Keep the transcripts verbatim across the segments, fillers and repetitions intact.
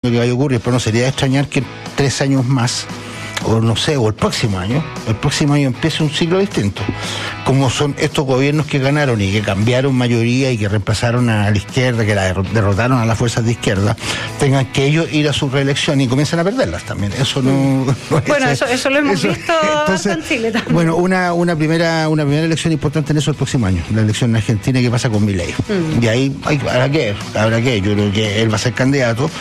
lo que vaya a ocurrir, pero no sería de extrañar que en tres años más, o no sé, o el próximo año, el próximo año empiece un ciclo distinto. Como son estos gobiernos que ganaron y que cambiaron mayoría y que reemplazaron a la izquierda, que la derrotaron a las fuerzas de izquierda, tengan que ellos ir a su reelección y comiencen a perderlas también. Eso no, no bueno, es, eso, eso lo hemos eso, visto entonces, en Chile también. Bueno, una, una primera una primera elección importante en eso el próximo año, la elección en Argentina, que pasa con Milei. Mm. Y ahí hay, habrá que habrá que yo creo que él va a ser candidato,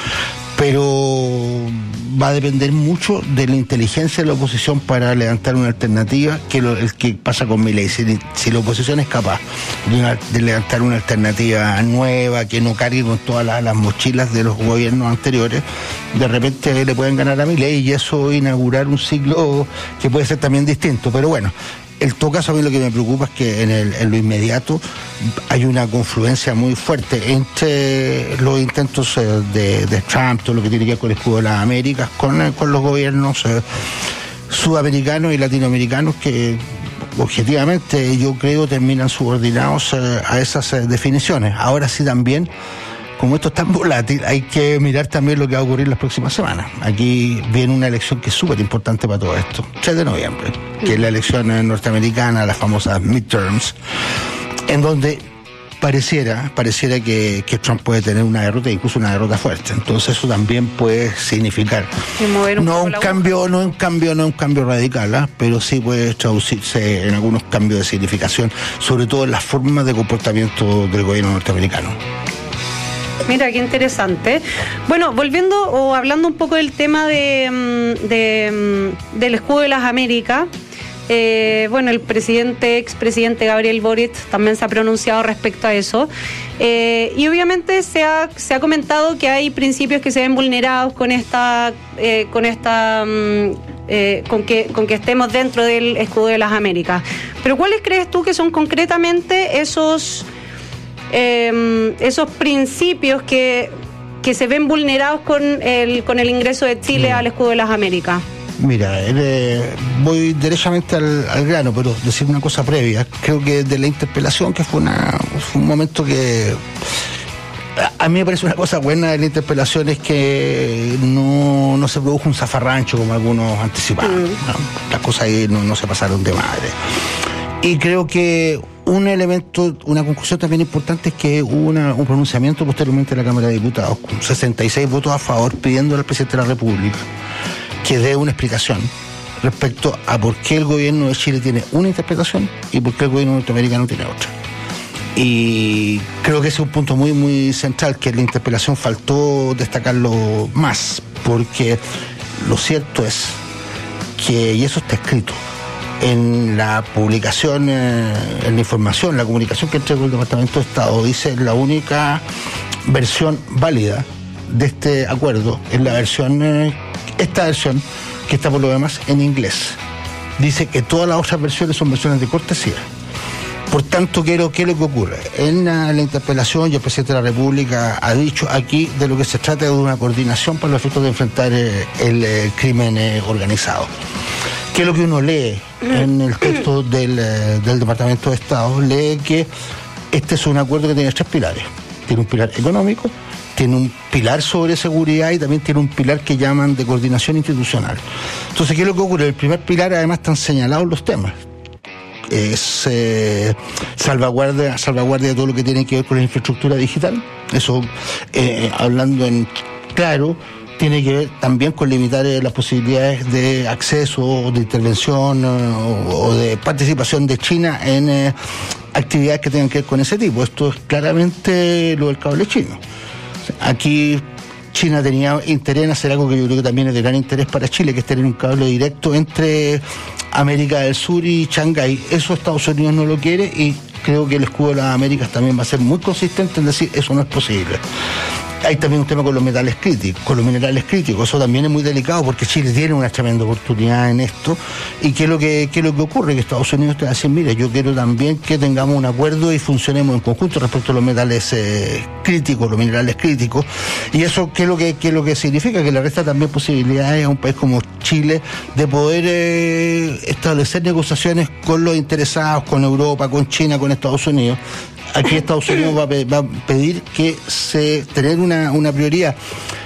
pero va a depender mucho de la inteligencia de la oposición para levantar una alternativa, que lo el que pasa con Milei. Si, si la oposición es capaz de, una, de levantar una alternativa nueva, que no cargue con todas las, las mochilas de los gobiernos anteriores, de repente le pueden ganar a Milei y eso inaugurar un ciclo que puede ser también distinto. Pero bueno, en todo caso, a mí lo que me preocupa es que en, el, en lo inmediato hay una confluencia muy fuerte entre los intentos eh, de, de Trump, todo lo que tiene que ver con el escudo de las Américas, con, eh, con los gobiernos eh, sudamericanos y latinoamericanos que objetivamente yo creo terminan subordinados eh, a esas eh, definiciones. Ahora sí también, como esto es tan volátil, hay que mirar también lo que va a ocurrir las próximas semanas. Aquí viene una elección que es súper importante para todo esto, tres de noviembre, que es la elección norteamericana, las famosas midterms, en donde pareciera pareciera que, que Trump puede tener una derrota, incluso una derrota fuerte. Entonces eso también puede significar un no un cambio, no un cambio, no un cambio radical, ¿eh? Pero sí puede traducirse en algunos cambios de significación, sobre todo en las formas de comportamiento del gobierno norteamericano. Mira, qué interesante. Bueno, volviendo o hablando un poco del tema de, de del escudo de las Américas, eh, bueno, el presidente, expresidente Gabriel Boric también se ha pronunciado respecto a eso. Eh, y obviamente se ha, se ha comentado que hay principios que se ven vulnerados con esta, eh, con esta eh, con que, con que estemos dentro del escudo de las Américas. Pero ¿cuáles crees tú que son concretamente esos Eh, esos principios que, que se ven vulnerados con el con el ingreso de Chile al escudo de las Américas? Mira, eh, voy derechamente al, al grano, pero decir una cosa previa. Creo que de la interpelación, que fue, una, fue un momento que a, a mí me parece una cosa buena de la interpelación, es que no, no se produjo un zafarrancho como algunos anticipaban. Mm. ¿no? Las cosas ahí no, no se pasaron de madre. Y creo que un elemento, una conclusión también importante es que hubo una, un pronunciamiento posteriormente de la Cámara de Diputados con sesenta y seis votos a favor, pidiendo al presidente de la República que dé una explicación respecto a por qué el gobierno de Chile tiene una interpretación y por qué el gobierno norteamericano tiene otra. Y creo que ese es un punto muy, muy central, que en la interpelación faltó destacarlo más, porque lo cierto es que, y eso está escrito, en la publicación, eh, en la información, la comunicación que entregó el Departamento de Estado, dice la única versión válida de este acuerdo es la versión, eh, esta versión, que está por lo demás en inglés. Dice que todas las otras versiones son versiones de cortesía. Por tanto, ¿qué es lo, qué es lo que ocurre? En la, en la interpelación, y el presidente de la República ha dicho aquí de lo que se trata de una coordinación para los efectos de enfrentar eh, el eh, crimen eh, organizado. ¿Qué es lo que uno lee en el texto del, eh, del Departamento de Estado? Lee que este es un acuerdo que tiene tres pilares. Tiene un pilar económico, tiene un pilar sobre seguridad y también tiene un pilar que llaman de coordinación institucional. Entonces, ¿qué es lo que ocurre? El primer pilar, además, están señalados los temas. Es eh, salvaguardia, salvaguardia de todo lo que tiene que ver con la infraestructura digital. Eso, eh, hablando en claro, tiene que ver también con limitar eh, las posibilidades de acceso o de intervención eh, o, o de participación de China en eh, actividades que tengan que ver con ese tipo. Esto es claramente lo del cable chino. Aquí China tenía interés en hacer algo que yo creo que también es de gran interés para Chile, que es tener un cable directo entre América del Sur y Shanghái. Eso Estados Unidos no lo quiere y creo que el escudo de las Américas también va a ser muy consistente en decir eso no es posible. Hay también un tema con los metales críticos, con los minerales críticos. Eso también es muy delicado porque Chile tiene una tremenda oportunidad en esto. ¿Y qué es lo que, qué es lo que ocurre? Que Estados Unidos te va a decir, mire, yo quiero también que tengamos un acuerdo y funcionemos en conjunto respecto a los metales eh, críticos, los minerales críticos. Y eso, ¿qué es lo que, qué es lo que significa? Que le resta también posibilidades a un país como Chile de poder eh, establecer negociaciones con los interesados, con Europa, con China, con Estados Unidos. Aquí Estados Unidos va a, pe- va a pedir que se tener una, una prioridad.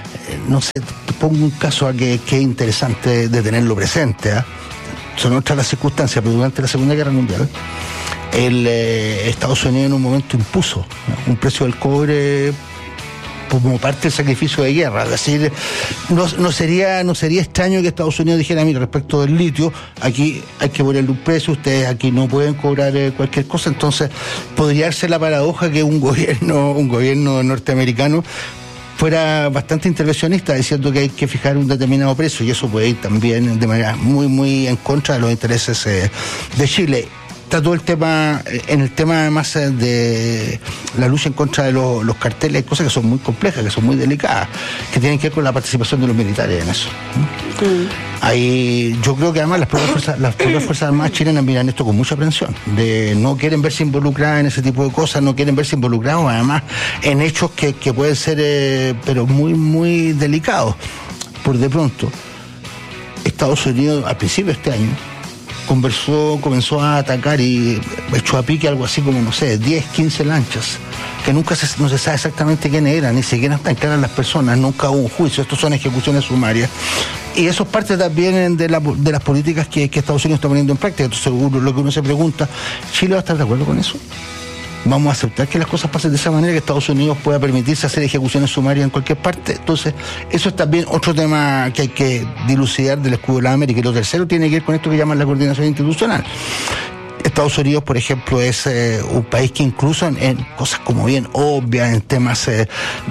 no sé, te pongo un caso a que, que es interesante de tenerlo presente, ¿eh? Son otras las circunstancias, pero durante la Segunda Guerra Mundial, el eh, Estados Unidos en un momento impuso, ¿no?, un precio del cobre como parte del sacrificio de guerra. Es decir, no, no sería no sería extraño que Estados Unidos dijera, mira, respecto del litio, aquí hay que ponerle un precio, ustedes aquí no pueden cobrar eh, cualquier cosa. Entonces podría ser la paradoja que un gobierno un gobierno norteamericano fuera bastante intervencionista, diciendo que hay que fijar un determinado precio, y eso puede ir también de manera muy muy en contra de los intereses eh, de Chile. Está todo el tema, en el tema además de la lucha en contra de los, los carteles, hay cosas que son muy complejas, que son muy delicadas, que tienen que ver con la participación de los militares en eso. Mm. Ahí, yo creo que además las propias fuerzas, las propias fuerzas armadas chilenas miran esto con mucha aprensión, de no quieren verse involucradas en ese tipo de cosas, no quieren verse involucrados además en hechos que, que pueden ser, eh, pero muy, muy delicados. Por de pronto, Estados Unidos, al principio de este año, conversó, comenzó a atacar y echó a pique algo así como, no sé, diez, quince lanchas, que nunca se, no se sabe exactamente quiénes eran, ni siquiera están claras las personas, nunca hubo un juicio, estos son ejecuciones sumarias. Y eso es parte también de, la, de las políticas que, que Estados Unidos está poniendo en práctica. Entonces, seguro, lo que uno se pregunta, ¿Chile va a estar de acuerdo con eso? ¿Vamos a aceptar que las cosas pasen de esa manera, que Estados Unidos pueda permitirse hacer ejecuciones sumarias en cualquier parte? Entonces, eso es también otro tema que hay que dilucidar del escudo de la América. Y lo tercero tiene que ver con esto que llaman la coordinación institucional. Estados Unidos, por ejemplo, es eh, un país que incluso en, en cosas como bien obvias, en temas eh,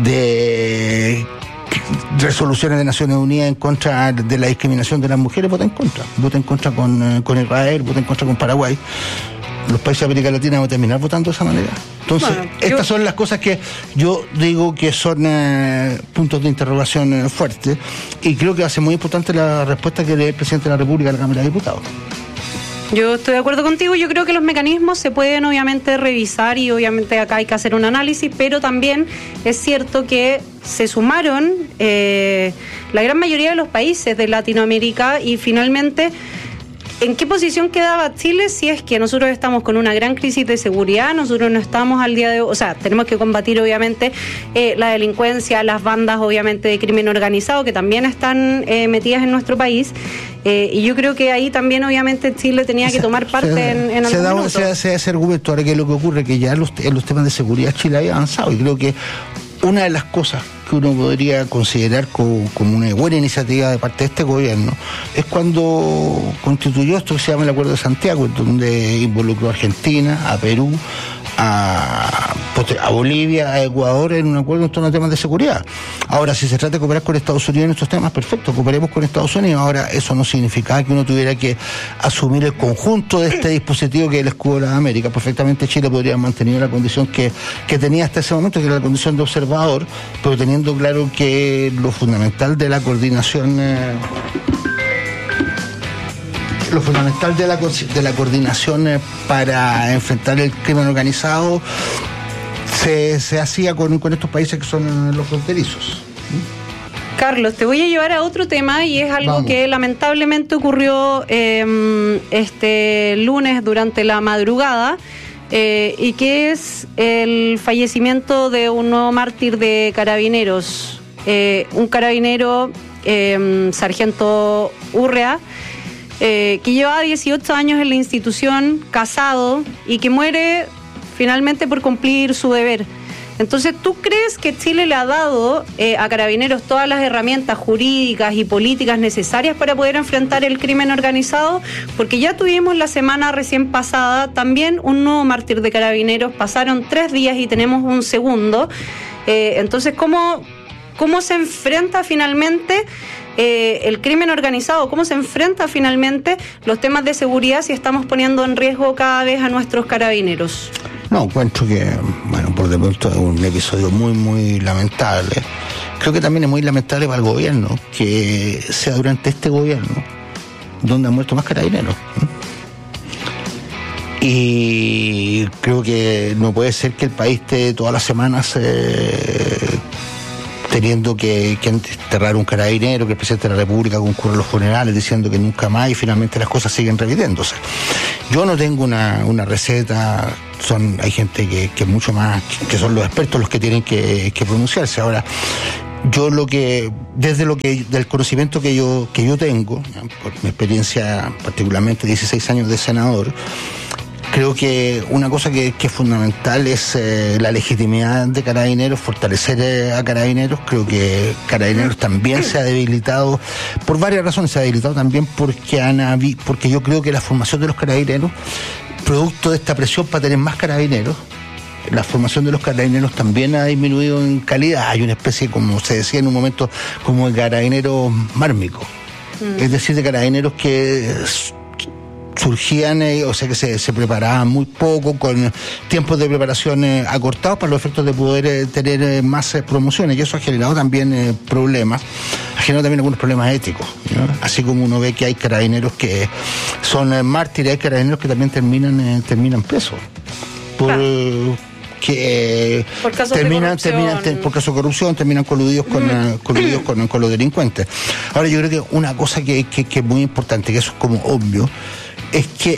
de resoluciones de Naciones Unidas en contra de la discriminación de las mujeres, vota en contra. Vota en contra con, eh, con Israel, vota en contra con Paraguay. Los países de América Latina van a terminar votando de esa manera. Entonces, bueno, yo... estas son las cosas que yo digo que son eh, puntos de interrogación eh, fuertes, y creo que va a ser muy importante la respuesta que le dé el presidente de la República a la Cámara de Diputados. Yo estoy de acuerdo contigo, yo creo que los mecanismos se pueden obviamente revisar, y obviamente acá hay que hacer un análisis, pero también es cierto que se sumaron eh, la gran mayoría de los países de Latinoamérica, y finalmente, ¿en qué posición quedaba Chile si es que nosotros estamos con una gran crisis de seguridad? Nosotros no estamos al día de hoy, o sea, tenemos que combatir obviamente eh, la delincuencia, las bandas obviamente de crimen organizado que también están eh, metidas en nuestro país, eh, y yo creo que ahí también obviamente Chile tenía que tomar parte se, en, en se algún da, minuto. Se da ese argumento, ahora que lo que ocurre que ya los, en los temas de seguridad Chile ha avanzado, y creo que una de las cosas que uno podría considerar como, como una buena iniciativa de parte de este gobierno es cuando constituyó esto que se llama el Acuerdo de Santiago, donde involucró a Argentina, a Perú, a, a Bolivia, a Ecuador, en un acuerdo en torno a temas de seguridad. Ahora, si se trata de cooperar con Estados Unidos en estos temas, perfecto, cooperemos con Estados Unidos. Ahora, eso no significaba que uno tuviera que asumir el conjunto de este dispositivo que es el escudo de las Américas. Perfectamente Chile podría mantener la condición que, que tenía hasta ese momento, que era la condición de observador, pero teniendo claro que lo fundamental de la coordinación... Eh, lo fundamental de la, de la coordinación eh, para enfrentar el crimen organizado se, se hacía con, con estos países que son los fronterizos. Carlos, te voy a llevar a otro tema, y es algo Vamos. que lamentablemente ocurrió eh, este lunes durante la madrugada, eh, y que es el fallecimiento de un nuevo mártir de carabineros, eh, un carabinero, eh, sargento Urrea, Eh, que llevaba dieciocho años en la institución, casado, y que muere finalmente por cumplir su deber. Entonces, ¿tú crees que Chile le ha dado eh, a Carabineros todas las herramientas jurídicas y políticas necesarias para poder enfrentar el crimen organizado? Porque ya tuvimos la semana recién pasada también un nuevo mártir de Carabineros, pasaron tres días y tenemos un segundo. Eh, entonces, ¿cómo, cómo se enfrenta finalmente Eh, el crimen organizado? ¿Cómo se enfrenta finalmente los temas de seguridad si estamos poniendo en riesgo cada vez a nuestros carabineros? No, encuentro que, bueno, por de pronto es un episodio muy, muy lamentable. Creo que también es muy lamentable para el gobierno que sea durante este gobierno donde han muerto más carabineros. Y creo que no puede ser que el país esté todas las semanas eh, teniendo que, que enterrar un carabinero, que el presidente de la República concurra a los funerales diciendo que nunca más, y finalmente las cosas siguen repitiéndose. Yo no tengo una, una receta, son hay gente que, que mucho más, que son los expertos los que tienen que, que pronunciarse. Ahora, yo lo que, desde lo que, del conocimiento que yo, que yo tengo, por mi experiencia particularmente dieciséis años de senador, creo que una cosa que, que es fundamental es eh, la legitimidad de Carabineros, fortalecer eh, a Carabineros. Creo que Carabineros también se ha debilitado, por varias razones se ha debilitado también porque, han habi- porque yo creo que la formación de los Carabineros, producto de esta presión para tener más Carabineros, la formación de los Carabineros también ha disminuido en calidad. Hay una especie, como se decía en un momento, como de Carabineros mármicos. Mm. Es decir, de Carabineros que surgían, eh, o sea que se, se preparaban muy poco, con tiempos de preparación eh, acortados para los efectos de poder eh, tener eh, más eh, promociones, y eso ha generado también eh, problemas, ha generado también algunos problemas éticos, ¿no? Así como uno ve que hay carabineros que son eh, mártires, hay carabineros que también terminan eh, terminan presos por claro. eh, que por casos terminan, de terminan te, por caso de corrupción, terminan coludidos con, mm. coludidos con, con los delincuentes. Ahora yo creo que una cosa que, que, que es muy importante, que eso es como obvio, es que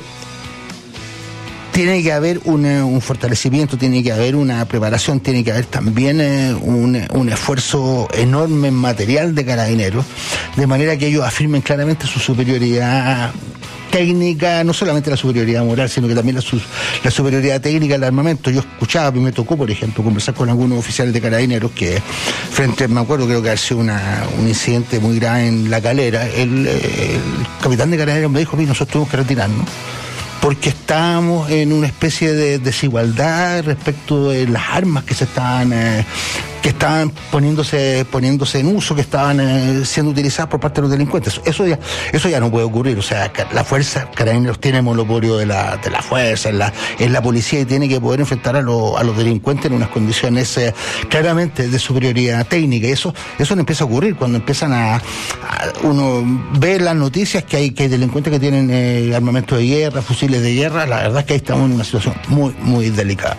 tiene que haber una, un fortalecimiento, tiene que haber una preparación, tiene que haber también eh, un, un esfuerzo enorme en material de Carabineros, de manera que ellos afirmen claramente su superioridad técnica, no solamente la superioridad moral, sino que también la, su, la superioridad técnica del armamento. Yo escuchaba, me tocó, por ejemplo, conversar con algunos oficiales de Carabineros que, frente, me acuerdo, creo que ha sido una, un incidente muy grave en La Calera, el, el capitán de Carabineros me dijo, nosotros tuvimos que retirarnos, porque estábamos en una especie de desigualdad respecto de las armas que se estaban eh, que estaban poniéndose poniéndose en uso, que estaban eh, siendo utilizadas por parte de los delincuentes. Eso ya eso ya no puede ocurrir. O sea, la fuerza, Carabineros tiene monopolio de la de la fuerza, en la, en la policía, y tiene que poder enfrentar a, lo, a los delincuentes en unas condiciones eh, claramente de superioridad técnica. Y eso eso no empieza a ocurrir cuando empiezan a, a uno ve las noticias que hay que hay delincuentes que tienen eh, armamento de guerra, fusiles de guerra. La verdad es que ahí estamos en una situación muy, muy delicada.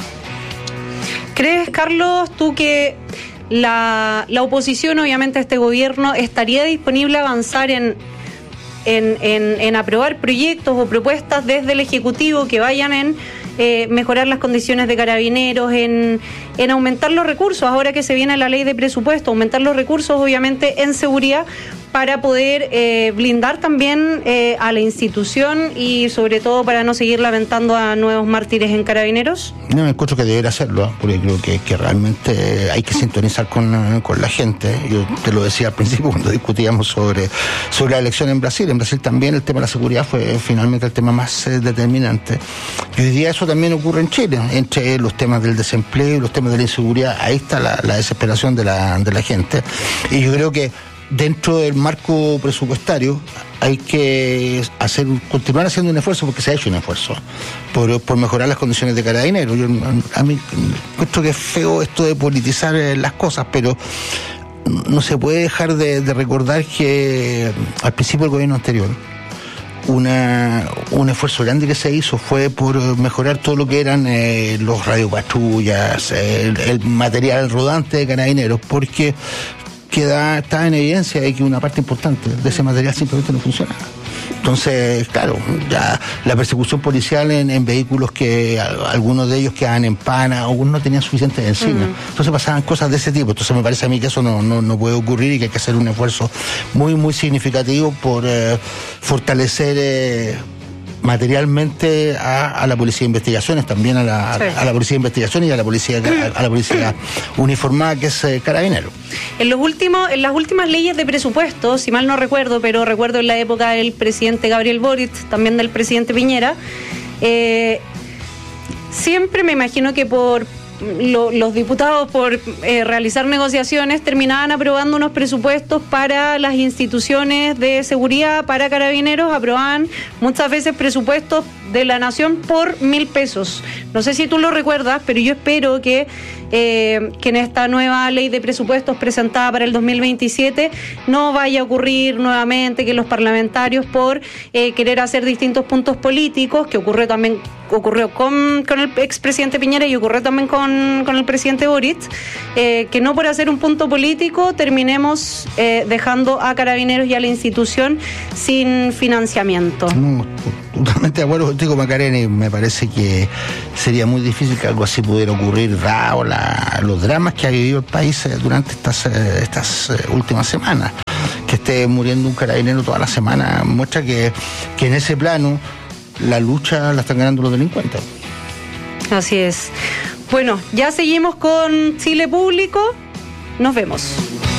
¿Crees, Carlos, tú que la, la oposición, obviamente, a este gobierno estaría disponible a avanzar en, en, en, en aprobar proyectos o propuestas desde el Ejecutivo que vayan en eh, mejorar las condiciones de Carabineros, en, en aumentar los recursos, ahora que se viene la ley de presupuesto, aumentar los recursos, obviamente, en seguridad, para poder eh, blindar también eh, a la institución y sobre todo para no seguir lamentando a nuevos mártires en Carabineros? No, me encuentro que debería hacerlo, porque creo que, que realmente hay que sintonizar con, con la gente. Yo te lo decía al principio cuando discutíamos sobre, sobre la elección en Brasil. En Brasil también el tema de la seguridad fue finalmente el tema más eh, determinante. Y hoy día eso también ocurre en Chile, entre los temas del desempleo y los temas de la inseguridad. Ahí está la, la desesperación de la, de la gente. Y yo creo que dentro del marco presupuestario hay que hacer continuar haciendo un esfuerzo, porque se ha hecho un esfuerzo por, por mejorar las condiciones de Carabineros. Yo, a mí encuentro que es feo esto de politizar las cosas, pero no se puede dejar de, de recordar que al principio del gobierno anterior Una, un esfuerzo grande que se hizo fue por mejorar todo lo que eran eh, los radiopatrullas, eh, el, el material rodante de Carabineros, porque queda, está en evidencia de que una parte importante de ese material simplemente no funciona. Entonces, claro, ya la persecución policial en, en vehículos que algunos de ellos quedaban en pana, algunos no tenían suficiente encima. Uh-huh. Entonces pasaban cosas de ese tipo. Entonces me parece a mí que eso no, no, no puede ocurrir y que hay que hacer un esfuerzo muy, muy significativo por eh, fortalecer eh, materialmente a, a la policía de investigaciones, también a la, sí. a, a la policía de investigaciones y a la policía a, a la policía uniformada, que es eh, Carabinero. En los últimos, en las últimas leyes de presupuesto, si mal no recuerdo, pero recuerdo en la época del presidente Gabriel Boric, también del presidente Piñera, eh, siempre me imagino que por Lo, los diputados por eh, realizar negociaciones terminaban aprobando unos presupuestos para las instituciones de seguridad, para Carabineros, aprobaban muchas veces presupuestos de la nación por mil pesos. No sé si tú lo recuerdas, pero yo espero que, eh, que en esta nueva ley de presupuestos presentada para el dos mil veintisiete no vaya a ocurrir nuevamente que los parlamentarios, por eh, querer hacer distintos puntos políticos, que ocurrió también ocurrió con, con el expresidente Piñera y ocurrió también con, con el presidente Boric, eh, que no por hacer un punto político terminemos eh, dejando a Carabineros y a la institución sin financiamiento. No. totalmente de acuerdo contigo, Macarena, y me parece que sería muy difícil que algo así pudiera ocurrir, dado la, los dramas que ha vivido el país durante estas, estas últimas semanas. Que esté muriendo un carabinero toda la semana muestra que, que en ese plano la lucha la están ganando los delincuentes. Así es. Bueno, ya seguimos con Chile Público. Nos vemos.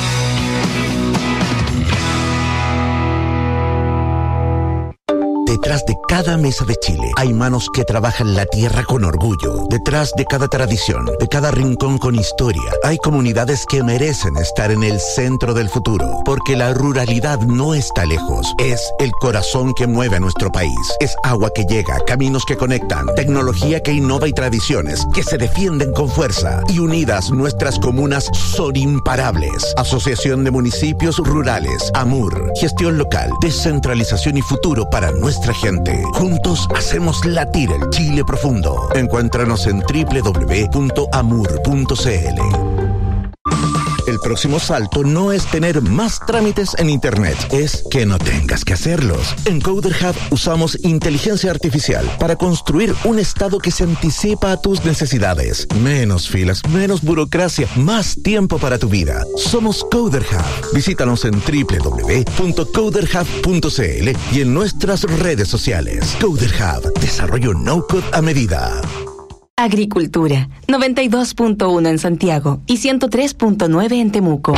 Detrás de cada mesa de Chile hay manos que trabajan la tierra con orgullo. Detrás de cada tradición, de cada rincón con historia, hay comunidades que merecen estar en el centro del futuro. Porque la ruralidad no está lejos. Es el corazón que mueve a nuestro país. Es agua que llega, caminos que conectan, tecnología que innova y tradiciones que se defienden con fuerza. Y unidas nuestras comunas son imparables. Asociación de Municipios Rurales, AMUR. Gestión local, descentralización y futuro para nuestra gente. Juntos hacemos latir el Chile profundo. Encuéntranos en doble u doble u doble u punto amur punto c l. El próximo salto no es tener más trámites en Internet, es que no tengas que hacerlos. En Coder Hub usamos inteligencia artificial para construir un estado que se anticipa a tus necesidades. Menos filas, menos burocracia, más tiempo para tu vida. Somos Coder Hub. Visítanos en doble u doble u doble u punto coder hub punto c l y en nuestras redes sociales. Coder Hub, desarrollo no-code a medida. Agricultura, noventa y dos punto uno en Santiago y ciento tres punto nueve en Temuco.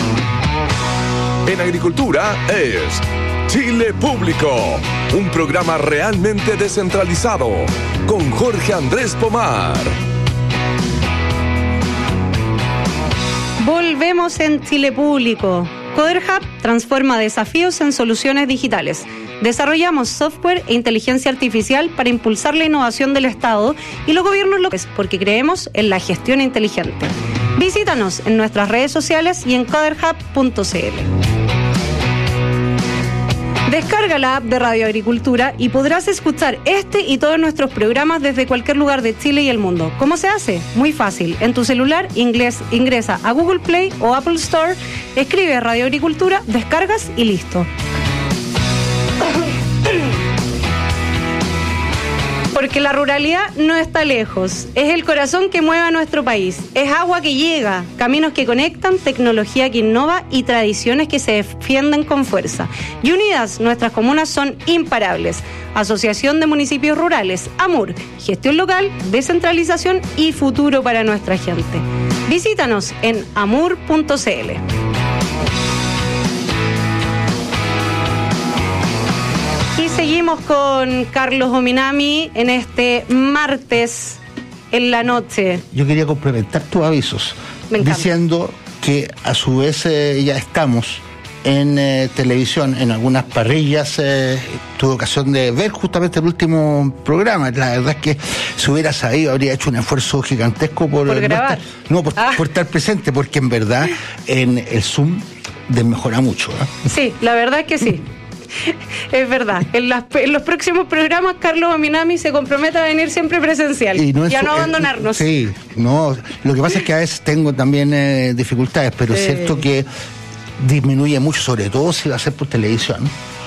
En Agricultura es Chile Público, un programa realmente descentralizado, con Jorge Andrés Pomar. Volvemos en Chile Público. Coder Hub transforma desafíos en soluciones digitales. Desarrollamos software e inteligencia artificial para impulsar la innovación del Estado y los gobiernos locales, porque creemos en la gestión inteligente. Visítanos en nuestras redes sociales y en coder hub punto c l. Descarga la app de Radio Agricultura y podrás escuchar este y todos nuestros programas desde cualquier lugar de Chile y el mundo. ¿Cómo se hace? Muy fácil. En tu celular inglés, ingresa a Google Play o Apple Store, escribe Radio Agricultura, descargas y listo. Porque la ruralidad no está lejos, es el corazón que mueve a nuestro país, es agua que llega, caminos que conectan, tecnología que innova y tradiciones que se defienden con fuerza. Y unidas, nuestras comunas son imparables. Asociación de Municipios Rurales, AMUR, gestión local, descentralización y futuro para nuestra gente. Visítanos en amur punto c l. Y seguimos con Carlos Ominami en este martes en la noche. Yo quería complementar tus avisos diciendo que a su vez eh, ya estamos en eh, televisión, en algunas parrillas. Eh, tuve ocasión de ver justamente el último programa. La verdad es que si hubiera sabido habría hecho un esfuerzo gigantesco por, por grabar. No, estar, no por, ah. por estar presente, porque en verdad en el Zoom desmejora mucho, ¿eh? Sí, la verdad es que sí. Es verdad, en, las, en los próximos programas Carlos Ominami se compromete a venir siempre presencial y, no y a no abandonarnos. Eh, sí, no, lo que pasa es que a veces tengo también eh, dificultades, pero sí. Es cierto que disminuye mucho, sobre todo si va a ser por televisión.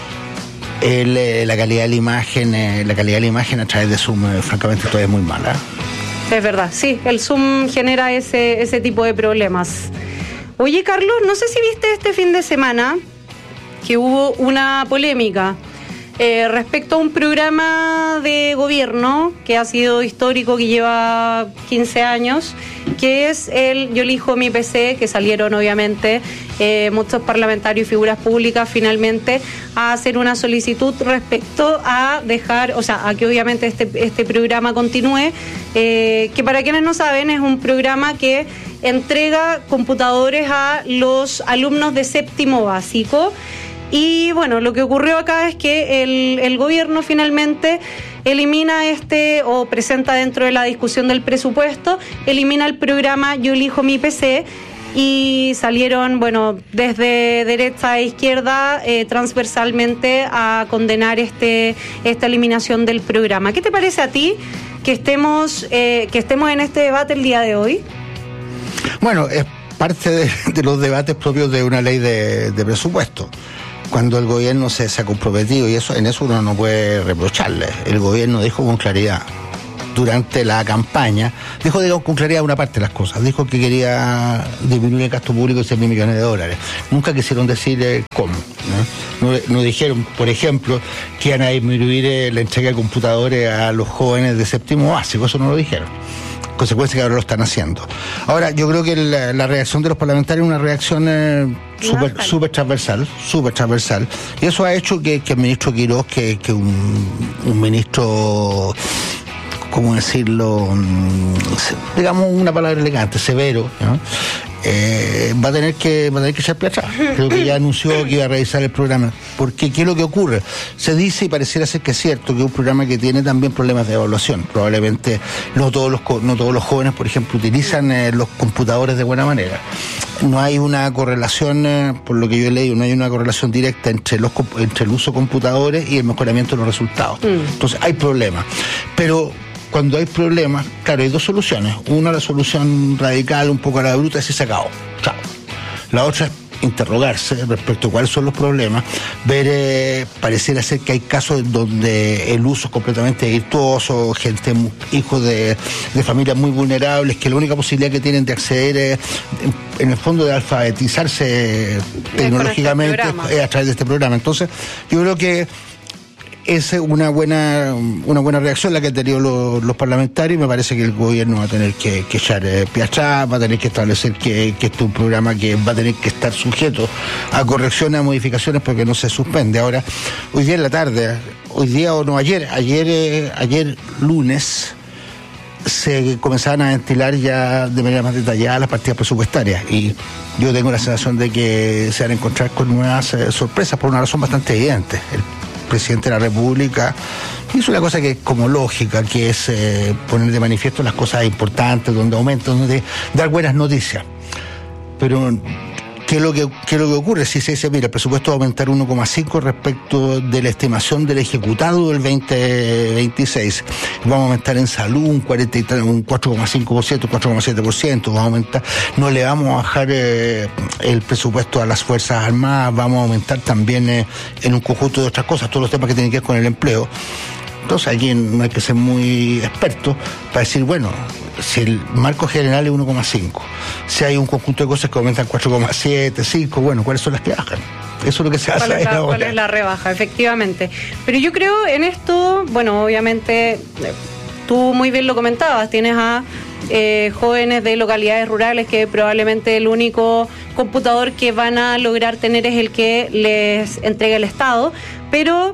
El, eh, la calidad de la imagen, eh, la calidad de la imagen a través de Zoom, eh, francamente, todavía es muy mala. Es verdad, sí, el Zoom genera ese, ese tipo de problemas. Oye, Carlos, no sé si viste este fin de semana que hubo una polémica eh, respecto a un programa de gobierno que ha sido histórico, que lleva quince años, que es el Yo elijo mi P C, que salieron obviamente eh, muchos parlamentarios y figuras públicas finalmente a hacer una solicitud respecto a dejar, o sea, a que obviamente este, este programa continúe, eh, que para quienes no saben es un programa que entrega computadores a los alumnos de séptimo básico. Y bueno, lo que ocurrió acá es que el, el gobierno finalmente elimina este, o presenta dentro de la discusión del presupuesto, elimina el programa Yo elijo mi P C, y salieron, bueno, desde derecha a izquierda, eh, transversalmente a condenar este esta eliminación del programa. ¿Qué te parece a ti que estemos, eh, que estemos en este debate el día de hoy? Bueno, es parte de, de los debates propios de una ley de, de presupuesto. cuando el gobierno se, se ha comprometido, y eso en eso uno no puede reprocharle. El gobierno dijo con claridad durante la campaña, dijo digamos, con claridad una parte de las cosas, dijo que quería disminuir el gasto público en seis mil millones de dólares. Nunca quisieron decir eh, cómo, ¿no? No, no dijeron, por ejemplo, que iban a disminuir eh, la entrega de computadores a los jóvenes de séptimo básico, eso no lo dijeron. Consecuencia que ahora lo están haciendo. Ahora, yo creo que la, la reacción de los parlamentarios es una reacción eh, súper super transversal, súper transversal, y eso ha hecho que, que el ministro Quiroz, que, que un, un ministro, ¿cómo decirlo? Digamos una palabra elegante, severo, ¿no? Eh, va a tener que va a tener que echar pie atrás. Creo que ya anunció que iba a revisar el programa. Porque ¿qué es lo que ocurre? Se dice, y pareciera ser que es cierto, que es un programa que tiene también problemas de evaluación. Probablemente no todos los no todos los jóvenes, por ejemplo, utilizan eh, los computadores de buena manera. No hay una correlación, eh, por lo que yo he leído, no hay una correlación directa entre los entre el uso de computadores y el mejoramiento de los resultados. Mm. Entonces hay problemas. Pero cuando hay problemas, claro, hay dos soluciones. Una, la solución radical, un poco a la bruta, es si se acabó. Chao. La otra es interrogarse respecto a cuáles son los problemas, ver, eh, pareciera ser que hay casos donde el uso es completamente virtuoso, gente, hijos de, de familias muy vulnerables, que la única posibilidad que tienen de acceder es, en, en el fondo, de alfabetizarse tecnológicamente es a través de este programa. Entonces, yo creo que es una buena una buena reacción la que han tenido los, los parlamentarios, y me parece que el gobierno va a tener que, que echar eh, pie atrás, va a tener que establecer que, que este es un programa que va a tener que estar sujeto a correcciones, a modificaciones, porque no se suspende. Ahora, hoy día en la tarde, hoy día o no, ayer, ayer, eh, ayer lunes, se comenzaban a ventilar ya de manera más detallada las partidas presupuestarias, y yo tengo la sensación de que se van a encontrar con nuevas eh, sorpresas por una razón bastante evidente. El presidente de la República hizo una cosa que es como lógica, que es eh, poner de manifiesto las cosas importantes, donde aumentan, donde dar buenas noticias. Pero ¿qué es lo que, qué es lo que ocurre? Si se dice, mira, el presupuesto va a aumentar uno coma cinco respecto de la estimación del ejecutado del veinte veintiséis. Vamos a aumentar en salud un, un cuatro coma cinco por ciento, cuatro coma siete por ciento. Vamos a aumentar, no le vamos a bajar eh, el presupuesto a las Fuerzas Armadas, vamos a aumentar también eh, en un conjunto de otras cosas, todos los temas que tienen que ver con el empleo. Entonces aquí no hay que ser muy experto para decir, bueno, si el marco general es uno coma cinco, si hay un conjunto de cosas que aumentan cuatro coma siete, cinco, bueno, ¿cuáles son las que bajan? Eso es lo que se hace ahí ahora. ¿Cuál es la rebaja? Efectivamente. Pero yo creo en esto, bueno, obviamente, tú muy bien lo comentabas, tienes a eh, jóvenes de localidades rurales que probablemente el único computador que van a lograr tener es el que les entrega el Estado, pero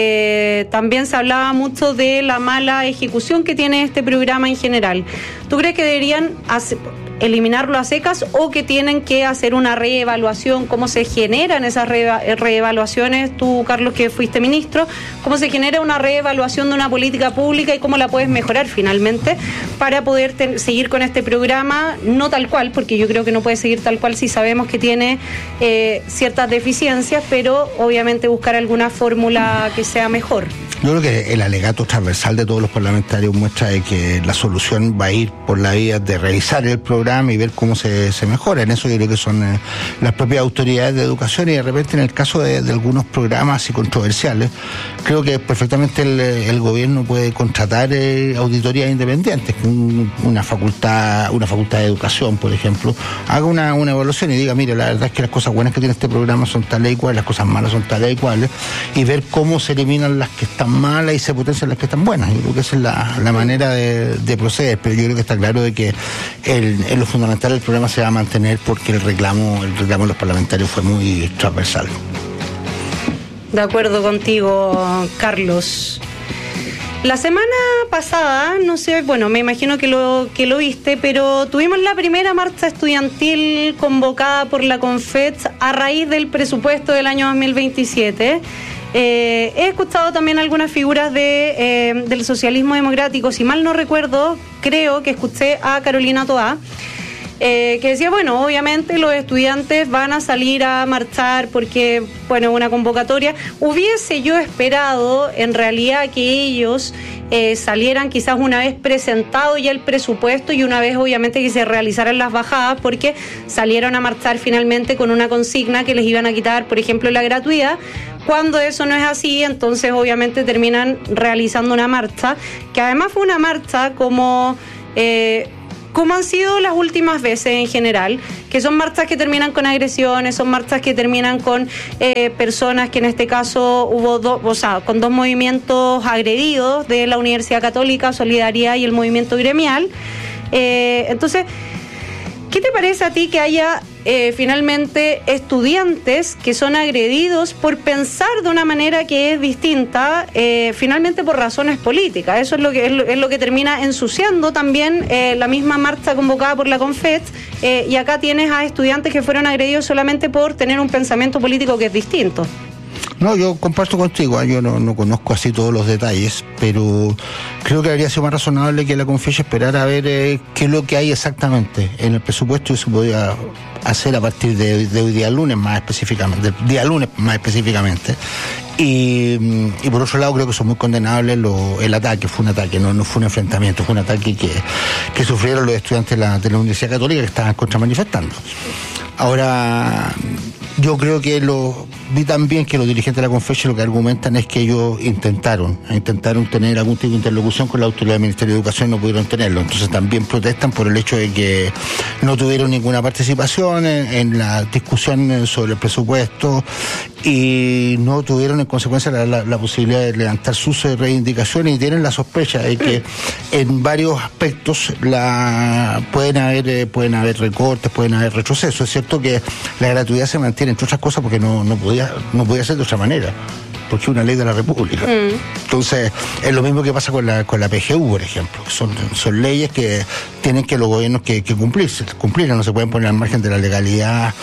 Eh, también se hablaba mucho de la mala ejecución que tiene este programa en general. ¿Tú crees que deberían hacer, eliminarlo a secas, o que tienen que hacer una reevaluación? ¿Cómo se generan esas re- reevaluaciones? Tú, Carlos, que fuiste ministro, ¿cómo se genera una reevaluación de una política pública y cómo la puedes mejorar finalmente para poder ten- seguir con este programa? No tal cual, porque yo creo que no puede seguir tal cual si sabemos que tiene eh, ciertas deficiencias, pero obviamente buscar alguna fórmula que sea mejor. Yo creo que el alegato transversal de todos los parlamentarios muestra de que la solución va a ir por la vía de revisar el programa y ver cómo se, se mejora. En eso yo creo que son eh, las propias autoridades de educación, y de repente en el caso de, de algunos programas y controversiales, creo que perfectamente el, el gobierno puede contratar eh, auditorías independientes, un, una facultad una facultad de educación, por ejemplo, haga una, una evaluación y diga, mire, la verdad es que las cosas buenas que tiene este programa son tales y cuales, las cosas malas son tales y cuales, y ver cómo se eliminan las que están malas y se potencian las que están buenas. Yo creo que esa es la, la manera de, de proceder, pero yo creo que está claro de que el, en lo fundamental el programa se va a mantener, porque el reclamo, el reclamo de los parlamentarios fue muy transversal. De acuerdo contigo, Carlos. La semana pasada, no sé, bueno, me imagino que lo que lo viste, pero tuvimos la primera marcha estudiantil convocada por la CONFET a raíz del presupuesto del año dos mil veintisiete. Eh, he escuchado también algunas figuras de, eh, del socialismo democrático. Si mal no recuerdo, creo que escuché a Carolina Toá. eh, que decía, bueno, obviamente los estudiantes van a salir a marchar porque, bueno, una convocatoria. Hubiese yo esperado, en realidad, que ellos eh, salieran quizás una vez presentado ya el presupuesto y una vez, obviamente, que se realizaran las bajadas, porque salieron a marchar finalmente con una consigna que les iban a quitar, por ejemplo, la gratuidad. Cuando eso no es así, entonces obviamente terminan realizando una marcha, que además fue una marcha como, eh, como han sido las últimas veces en general, que son marchas que terminan con agresiones, son marchas que terminan con eh, personas que en este caso hubo dos, o sea, con dos movimientos agredidos de la Universidad Católica, Solidaridad y el movimiento gremial. Eh, entonces, ¿qué te parece a ti que haya eh, finalmente estudiantes que son agredidos por pensar de una manera que es distinta, eh, finalmente por razones políticas? Eso es lo que es lo, es lo que termina ensuciando también eh, la misma marcha convocada por la CONFET, eh, y acá tienes a estudiantes que fueron agredidos solamente por tener un pensamiento político que es distinto. No, yo comparto contigo, yo no, no conozco así todos los detalles, pero creo que habría sido más razonable que la CONFECH esperara a ver eh, qué es lo que hay exactamente en el presupuesto, y se podía hacer a partir de, de hoy día lunes más específicamente, del día lunes más específicamente. Y, y por otro lado creo que son muy condenables lo, el ataque, fue un ataque, no, no fue un enfrentamiento, fue un ataque que, que sufrieron los estudiantes de la, de la Universidad Católica que estaban contramanifestando. Ahora, yo creo que lo vi también que los dirigentes de la CONFECH lo que argumentan es que ellos intentaron, intentaron tener algún tipo de interlocución con la autoridad del Ministerio de Educación y no pudieron tenerlo. Entonces también protestan por el hecho de que no tuvieron ninguna participación en, en la discusión sobre el presupuesto y no tuvieron en consecuencia la, la, la posibilidad de levantar sus reivindicaciones, y tienen la sospecha de que en varios aspectos la pueden haber eh, pueden haber recortes, pueden haber retrocesos. Es cierto que la gratuidad se mantiene, entre otras cosas, porque no, no podía no podía ser de otra manera, porque es una ley de la República. Mm. Entonces, es lo mismo que pasa con la con la P G U, por ejemplo. Son, son leyes que tienen que los gobiernos que, que cumplirse, cumplir, no se pueden poner al margen de la legalidad,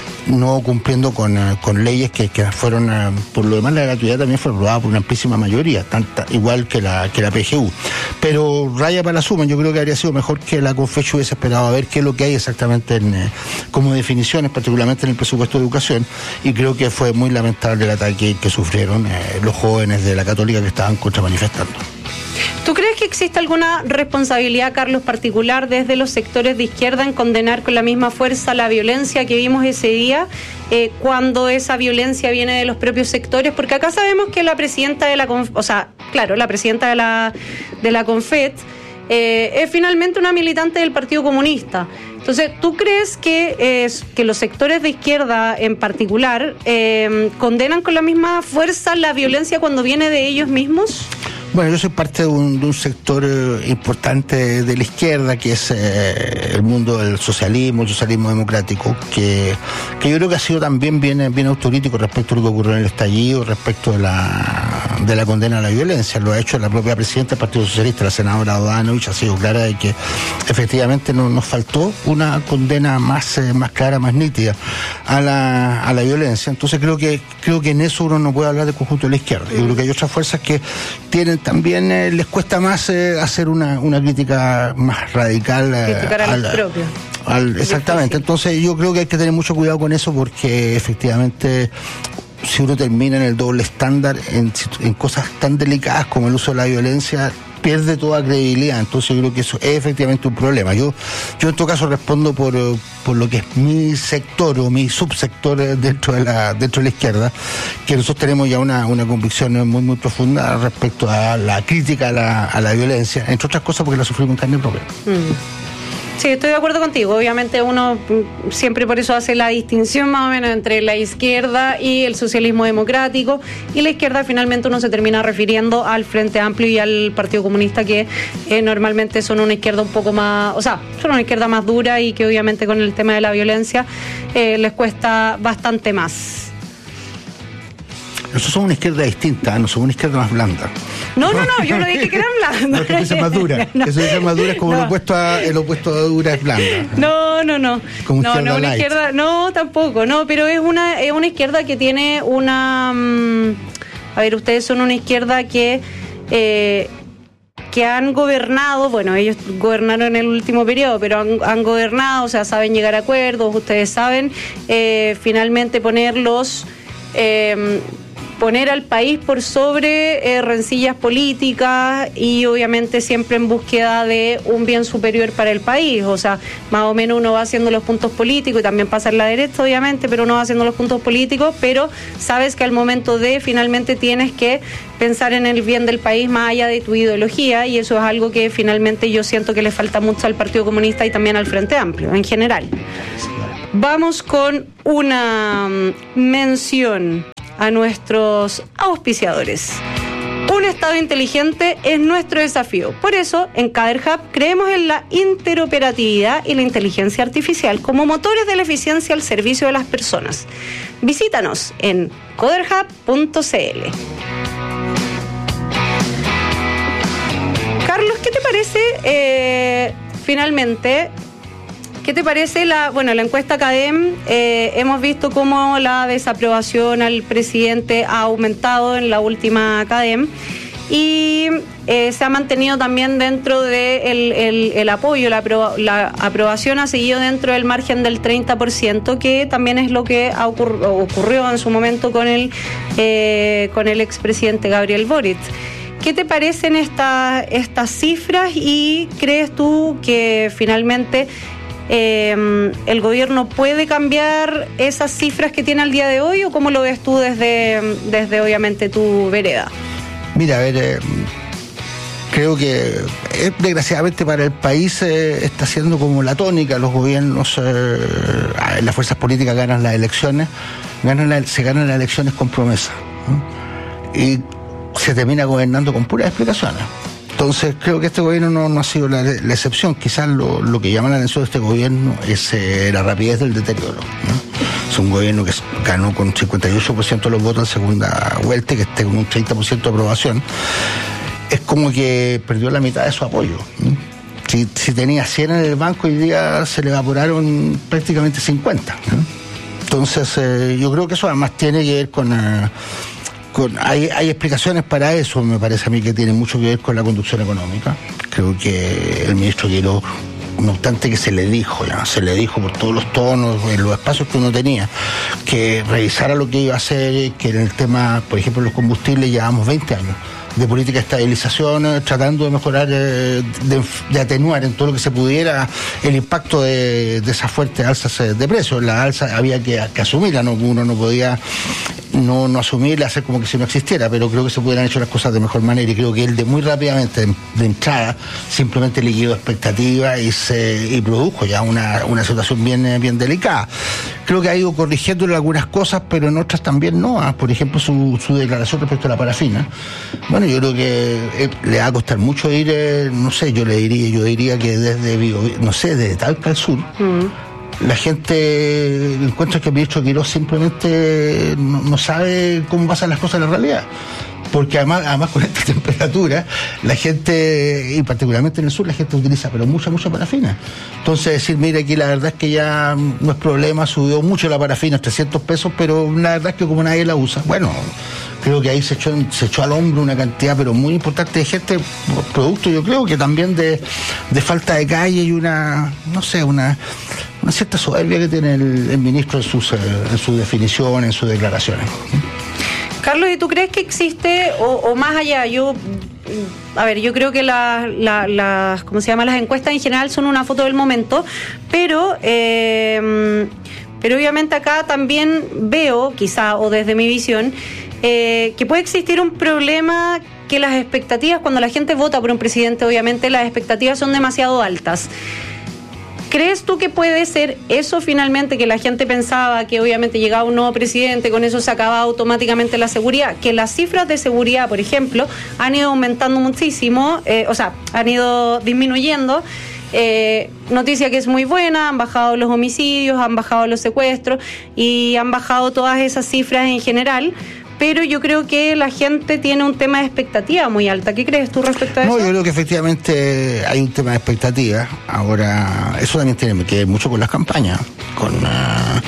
no cumpliendo con, con leyes que, que fueron, por lo demás la gratuidad también fue aprobada por una amplísima mayoría, tanta, igual que la que la P G U. Pero raya para la suma, yo creo que habría sido mejor que la CONFECH hubiese esperado a ver qué es lo que hay exactamente en, como definiciones, particularmente en el presupuesto de educación, y creo que fue muy lamentable el ataque que sufrieron eh, los jóvenes de la Católica que estaban contramanifestando. ¿Tú crees que existe alguna responsabilidad, Carlos, particular desde los sectores de izquierda en condenar con la misma fuerza la violencia que vimos ese día, eh, cuando esa violencia viene de los propios sectores? Porque acá sabemos que la presidenta de la Conf- o sea, claro, la presidenta de la de la CONFET eh, es finalmente una militante del Partido Comunista. Entonces, ¿tú crees que, eh, que los sectores de izquierda en particular eh, condenan con la misma fuerza la violencia cuando viene de ellos mismos? Bueno, yo soy parte de un, de un sector eh, importante de la izquierda, que es eh, el mundo del socialismo, el socialismo democrático, que, que yo creo que ha sido también bien, bien autocrítico respecto a lo que ocurrió en el estallido, respecto de la, de la condena a la violencia. Lo ha hecho la propia presidenta del Partido Socialista, la senadora Odanovich, ha sido clara de que efectivamente no, nos faltó una condena más, eh, más clara, más nítida a la, a la violencia. Entonces creo que, creo que en eso uno no puede hablar del conjunto de la izquierda. Yo creo que hay otras fuerzas que tienen también eh, les cuesta más eh, hacer una, una crítica más radical. Eh, Criticar a los propios. Al, exactamente, entonces yo creo que hay que tener mucho cuidado con eso, porque efectivamente si uno termina en el doble estándar en, en cosas tan delicadas como el uso de la violencia, pierde toda credibilidad. Entonces yo creo que eso es efectivamente un problema. Yo yo en todo caso respondo por, por lo que es mi sector o mi subsector dentro de la dentro de la izquierda, que nosotros tenemos ya una, una convicción muy muy profunda respecto a la crítica a la, a la violencia, entre otras cosas porque la sufrimos en carne propia. Mm. Sí, estoy de acuerdo contigo. Obviamente uno siempre por eso hace la distinción más o menos entre la izquierda y el socialismo democrático, y la izquierda finalmente uno se termina refiriendo al Frente Amplio y al Partido Comunista, que eh, normalmente son una izquierda un poco más, o sea, son una izquierda más dura y que obviamente con el tema de la violencia eh, les cuesta bastante más. Nosotros somos una izquierda distinta, no somos una izquierda más blanda. No, no, no, yo no dije que eran blandas. No, que fuese más dura. No. Eso de más dura es como no. el opuesto a, el opuesto a dura es blanda. No, no, no. Como no, izquierda no, una light. izquierda, no, tampoco, no, pero es una, es una izquierda que tiene una, um, a ver, ustedes son una izquierda que, eh, que han gobernado, bueno, ellos gobernaron en el último periodo, pero han, han gobernado, o sea, saben llegar a acuerdos, ustedes saben eh, finalmente ponerlos... Eh, poner al país por sobre eh, rencillas políticas y obviamente siempre en búsqueda de un bien superior para el país, o sea, más o menos uno va haciendo los puntos políticos y también pasa en la derecha obviamente, pero uno va haciendo los puntos políticos, pero sabes que al momento de finalmente tienes que pensar en el bien del país más allá de tu ideología, y eso es algo que finalmente yo siento que le falta mucho al Partido Comunista y también al Frente Amplio en general. Vamos con una mención a nuestros auspiciadores. Un Estado inteligente es nuestro desafío. Por eso, en CaderHub creemos en la interoperatividad y la inteligencia artificial como motores de la eficiencia al servicio de las personas. Visítanos en coderhub punto c l. Carlos, ¿qué te parece eh, finalmente? ¿Qué te parece la, bueno, la encuesta CADEM? Eh, hemos visto cómo la desaprobación al presidente ha aumentado en la última CADEM y eh, se ha mantenido también dentro del de el, el, el apoyo, la, aproba, la aprobación ha seguido dentro del margen del treinta por ciento, que también es lo que ha ocurr, ocurrió en su momento con el, eh, con el expresidente Gabriel Boric. ¿Qué te parecen esta, estas cifras y crees tú que finalmente Eh, el gobierno puede cambiar esas cifras que tiene al día de hoy, o cómo lo ves tú desde, desde obviamente tu vereda? Mira, a ver, eh, creo que eh, desgraciadamente para el país eh, está siendo como la tónica. Los gobiernos, eh, las fuerzas políticas ganan las elecciones, ganan la, se ganan las elecciones con promesa, ¿no? Y se termina gobernando con puras explicaciones. Entonces creo que este gobierno no, no ha sido la, la excepción. Quizás lo, lo que llama la atención de este gobierno es eh, la rapidez del deterioro, ¿no? Es un gobierno que ganó con cincuenta y ocho por ciento de los votos en segunda vuelta y que esté con un treinta por ciento de aprobación. Es como que perdió la mitad de su apoyo, ¿no? Si, si tenía cien en el banco, hoy día se le evaporaron prácticamente cincuenta, ¿no? Entonces eh, yo creo que eso además tiene que ver con... Eh, Con, hay, hay explicaciones para eso, me parece a mí, que tiene mucho que ver con la conducción económica. Creo que el ministro Quirós, no obstante que se le dijo, ya, se le dijo por todos los tonos, en los espacios que uno tenía, que revisara lo que iba a hacer, que en el tema, por ejemplo, los combustibles, llevamos veinte años de política de estabilización, tratando de mejorar, de, de atenuar en todo lo que se pudiera el impacto de, de esas fuertes alzas de precios. La alza había que, que asumirla, no, uno no podía no, no asumirla, hacer como que si no existiera, pero creo que se pudieran hecho las cosas de mejor manera, y creo que él de muy rápidamente, de, de entrada, simplemente liquidó expectativas y se y produjo ya una, una situación bien, bien delicada. Creo que ha ido corrigiéndole algunas cosas, pero en otras también no. ¿eh? Por ejemplo, su, su declaración respecto a la parafina. Bueno, yo creo que eh, le va a costar mucho ir, eh, no sé, yo le diría, yo diría que desde Vigo, no sé, desde Talca al sur, mm. la gente encuentra que el ministro Quirós simplemente no, no sabe cómo pasan las cosas en la realidad. Porque además, además con esta temperatura, la gente, y particularmente en el sur, la gente utiliza pero mucha, mucha parafina. Entonces decir, mire, aquí la verdad es que ya no es problema, subió mucho la parafina, trescientos pesos, pero la verdad es que como nadie la usa, bueno, creo que ahí se echó, se echó al hombro una cantidad pero muy importante de gente, producto yo creo que también de, de falta de calle y una, no sé, una, una cierta soberbia que tiene el, el ministro en sus, en sus definiciones, en sus declaraciones. Carlos, ¿y tú crees que existe, o, o más allá, yo, a ver, yo creo que las, la, la, ¿cómo se llama? Las encuestas en general son una foto del momento, pero, eh, pero obviamente acá también veo, quizá, o desde mi visión, eh, que puede existir un problema que las expectativas, cuando la gente vota por un presidente, obviamente las expectativas son demasiado altas. ¿Crees tú que puede ser eso finalmente, que la gente pensaba que obviamente llegaba un nuevo presidente, con eso se acababa automáticamente la seguridad? Que las cifras de seguridad, por ejemplo, han ido aumentando muchísimo, eh, o sea, han ido disminuyendo. Eh, noticia que es muy buena, han bajado los homicidios, han bajado los secuestros y han bajado todas esas cifras en general. Pero yo creo que la gente tiene un tema de expectativa muy alta. ¿Qué crees tú respecto a eso? No, yo creo que efectivamente hay un tema de expectativa. Ahora, eso también tiene que ver mucho con las campañas. Con, uh,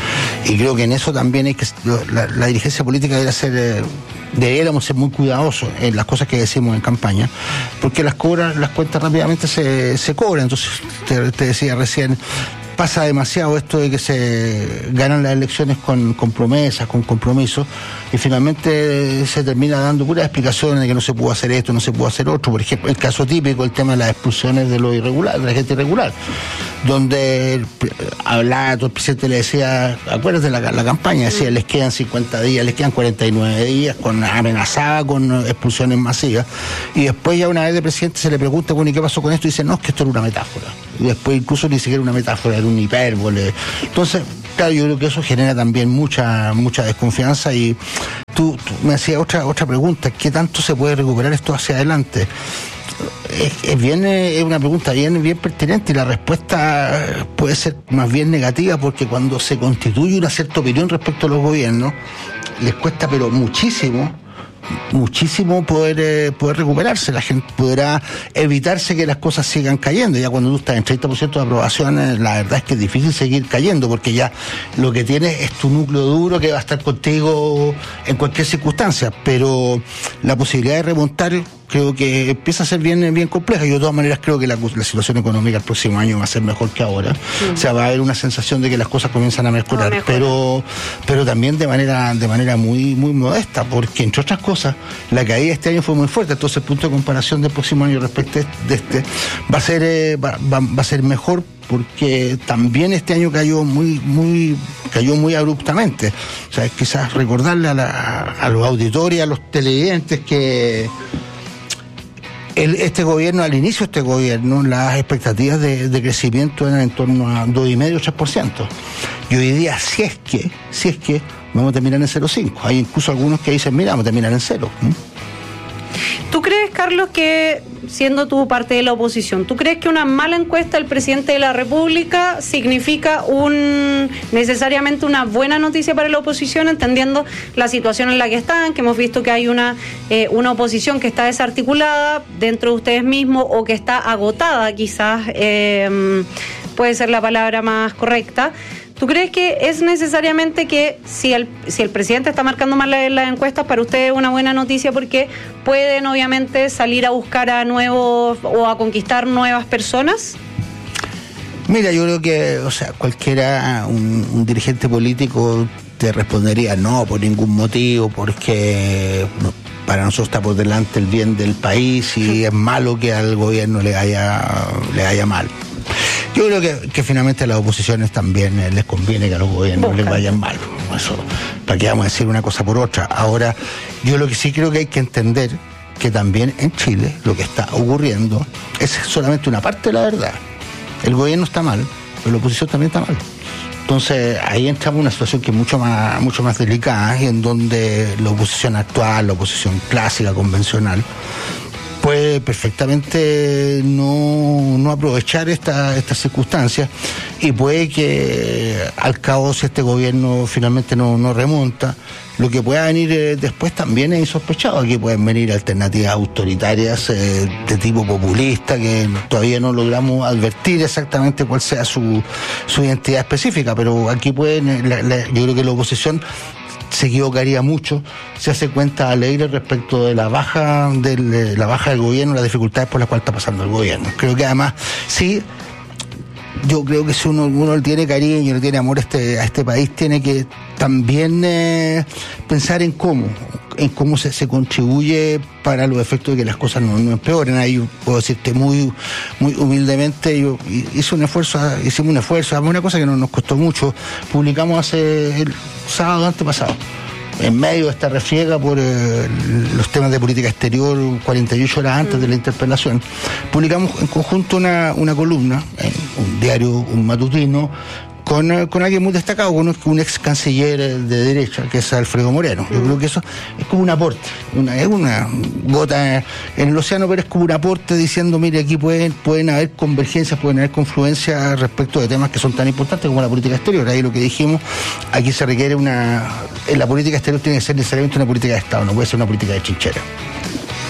y creo que en eso también hay que la, la dirigencia política debe ser eh, deberíamos ser muy cuidadosos en las cosas que decimos en campaña, porque las cobras, las cuentas rápidamente se, se cobran. Entonces te, te decía recién, pasa demasiado esto de que se ganan las elecciones con, con promesas, con compromisos, y finalmente se termina dando puras explicaciones de que no se pudo hacer esto, no se pudo hacer otro. Por ejemplo, el caso típico, el tema de las expulsiones de los irregulares, de la gente irregular, donde el, hablaba, el presidente le decía, acuérdate la, la campaña, decía, les quedan cincuenta días, les quedan cuarenta y nueve días, con amenazaba con expulsiones masivas, y después ya una vez de presidente se le pregunta, bueno, ¿y qué pasó con esto? Y dice, no, es que esto era una metáfora. Y después incluso ni siquiera una metáfora, era un hipérbole. Entonces, claro, yo creo que eso genera también mucha mucha desconfianza. Y tú, tú me hacías otra otra pregunta, ¿qué tanto se puede recuperar esto hacia adelante? Es, es bien es una pregunta bien bien pertinente, y la respuesta puede ser más bien negativa, porque cuando se constituye una cierta opinión respecto a los gobiernos, les cuesta pero muchísimo muchísimo poder eh, poder recuperarse. La gente podrá evitarse que las cosas sigan cayendo. Ya cuando tú estás en treinta por ciento de aprobaciones, la verdad es que es difícil seguir cayendo, porque ya lo que tienes es tu núcleo duro que va a estar contigo en cualquier circunstancia, pero la posibilidad de remontar creo que empieza a ser bien bien compleja. Yo de todas maneras creo que la, la situación económica el próximo año va a ser mejor que ahora. Mm. O sea, va a haber una sensación de que las cosas comienzan a mejorar, no, pero pero también de manera de manera muy muy modesta, porque entre otras cosas la caída este año fue muy fuerte. Entonces el punto de comparación del próximo año respecto de este va a ser eh, va, va, va a ser mejor, porque también este año cayó muy muy cayó muy abruptamente. O sea, es quizás recordarle a, la, a los auditores, a los televidentes que El, este gobierno, al inicio de este gobierno, las expectativas de, de crecimiento eran en torno a dos coma cinco, tres por ciento. Y hoy día, si es que, si es que, vamos a terminar en cero coma cinco. Hay incluso algunos que dicen, mira, vamos a terminar en cero. ¿Mm? ¿Tú crees, Carlos, que, siendo tú parte de la oposición, ¿tú crees que una mala encuesta del presidente de la República significa un necesariamente una buena noticia para la oposición, entendiendo la situación en la que están, que hemos visto que hay una, eh, una oposición que está desarticulada dentro de ustedes mismos, o que está agotada, quizás, eh, puede ser la palabra más correcta? ¿Tú crees que es necesariamente que si el si el presidente está marcando mal las, las encuestas, para usted es una buena noticia, porque pueden obviamente salir a buscar a nuevos o a conquistar nuevas personas? Mira, yo creo que, o sea, cualquiera, un, un dirigente político te respondería no, por ningún motivo, porque no, para nosotros está por delante el bien del país y es malo que al gobierno le haya, le haya mal. Yo creo que, que finalmente a las oposiciones también eh, les conviene que a los gobiernos Busca. les vayan mal. Eso, ¿para qué vamos a decir una cosa por otra? Ahora, yo lo que sí creo que hay que entender que también en Chile lo que está ocurriendo es solamente una parte de la verdad. El gobierno está mal, pero la oposición también está mal. Entonces ahí entramos en una situación que es mucho más, mucho más delicada, y en donde la oposición actual, la oposición clásica, convencional, puede perfectamente no, no aprovechar esta, estas circunstancias, y puede que al cabo, si este gobierno finalmente no, no remonta, lo que pueda venir eh, después también es insospechado. Aquí pueden venir alternativas autoritarias eh, de tipo populista, que todavía no logramos advertir exactamente cuál sea su, su identidad específica, pero aquí pueden, la, la, yo creo que la oposición se equivocaría mucho si hace cuenta alegre respecto de la baja del, de la baja del gobierno, las dificultades por las cuales está pasando el gobierno. Creo que además, sí, yo creo que si uno, uno le tiene cariño, le tiene amor a este, a este país, tiene que también eh, pensar en cómo, en cómo se, se contribuye para los efectos de que las cosas no, no empeoren. Ahí puedo decirte muy, muy humildemente, yo hice un esfuerzo, hicimos un esfuerzo, una cosa que no nos costó mucho. Publicamos hace el sábado antepasado, en medio de esta refriega por eh, los temas de política exterior, cuarenta y ocho horas antes mm. de la interpelación, publicamos en conjunto una, una columna en un diario, un matutino, con, con alguien muy destacado, con un, un ex canciller de derecha, que es Alfredo Moreno. Yo mm. creo que eso es como un aporte, una, es una gota en el océano, pero es como un aporte diciendo, mire, aquí pueden, pueden haber convergencias, pueden haber confluencias respecto de temas que son tan importantes como la política exterior. Ahí lo que dijimos, aquí se requiere una... En la política exterior tiene que ser necesariamente una política de Estado, no puede ser una política de trinchera.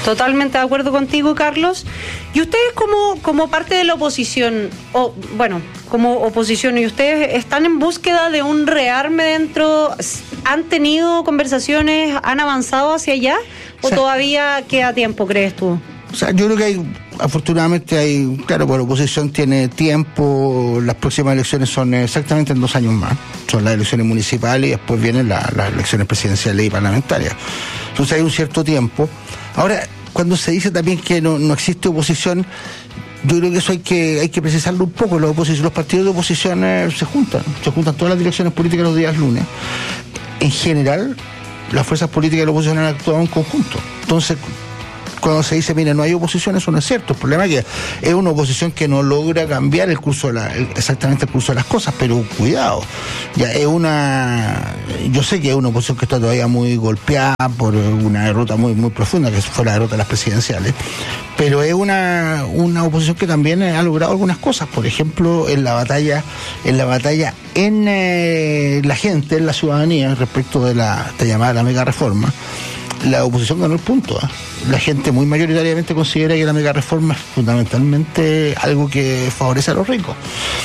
Totalmente de acuerdo contigo, Carlos. Y ustedes como, como parte de la oposición, o bueno, como oposición, ¿y ustedes están en búsqueda de un rearme dentro? ¿Han tenido conversaciones? ¿Han avanzado hacia allá? ¿O, o sea, todavía queda tiempo, crees tú? O sea, yo creo que hay, afortunadamente hay, claro, pues la oposición tiene tiempo, las próximas elecciones son exactamente en dos años más, son las elecciones municipales y después vienen la, las elecciones presidenciales y parlamentarias. Entonces hay un cierto tiempo. Ahora, cuando se dice también que no, no existe oposición, yo creo que eso hay que hay que precisarlo un poco. Los, oposición, los partidos de oposición eh, se juntan, se juntan todas las direcciones políticas los días lunes. En general, las fuerzas políticas de la oposición han actuado en conjunto. Entonces, cuando se dice, mire, no hay oposición, eso no es cierto. El problema es que es una oposición que no logra cambiar el curso de la, el, exactamente el curso de las cosas, pero cuidado, ya es una, yo sé que es una oposición que está todavía muy golpeada por una derrota muy muy profunda, que fue la derrota de las presidenciales, pero es una, una oposición que también ha logrado algunas cosas, por ejemplo, en la batalla, en la batalla en eh, la gente, en la ciudadanía, respecto de la, de llamada la mega reforma. La oposición ganó el punto. ¿eh? La gente muy mayoritariamente considera que la mega reforma es fundamentalmente algo que favorece a los ricos.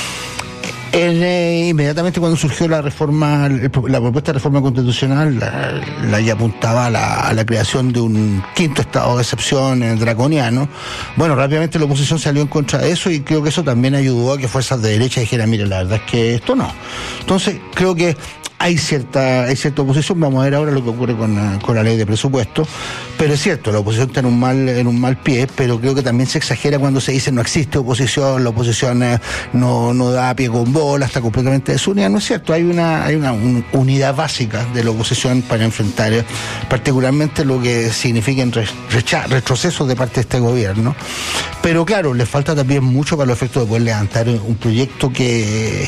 En, eh, inmediatamente cuando surgió la reforma, la propuesta de reforma constitucional, la, la que apuntaba a la, a la creación de un quinto estado de excepción eh, draconiano, bueno, rápidamente la oposición salió en contra de eso y creo que eso también ayudó a que fuerzas de derecha dijeran, mire, la verdad es que esto no. Entonces, creo que hay cierta hay cierta oposición. Vamos a ver ahora lo que ocurre con, con la ley de presupuesto, pero es cierto, la oposición está en un mal en un mal pie, pero creo que también se exagera cuando se dice no existe oposición, la oposición eh, no no da pie con bola, está completamente desunida. No es cierto, hay una hay una un, unidad básica de la oposición para enfrentar eh, particularmente lo que signifiquen recha, retrocesos de parte de este gobierno, pero claro, le falta también mucho para los efectos de poder levantar un proyecto que